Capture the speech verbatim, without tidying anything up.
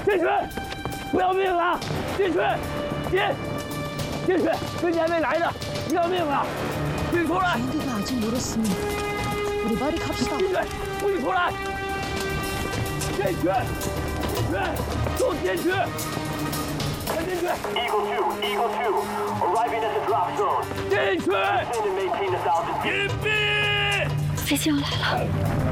进去，不要命了！进去，进，进去，跟你还没来呢，不要命了！进出来！ 비행기가 아직 멀었으니 우리 빨리 갑시다. 进去，不许出来！进去，进去，都进去，快进去 Eagle two, Eagle two, arriving at the drop zone. 进去！ Maintain and maintain the altitude. 隐蔽！ 飞机要来了。